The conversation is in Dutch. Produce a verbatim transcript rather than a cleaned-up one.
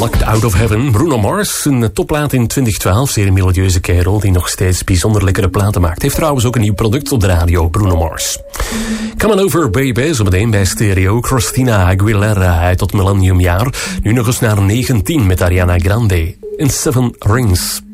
Locked Out of Heaven. Bruno Mars, een topplaat in twintig twaalf. Zeer melodieuze kerel die nog steeds bijzonder lekkere platen maakt. Heeft trouwens ook een nieuw product op de radio, Bruno Mars. Come on over, baby. Zometeen bij Stereo. Christina Aguilera uit het millenniumjaar. Nu nog eens naar negentien met Ariana Grande. In Seven Rings.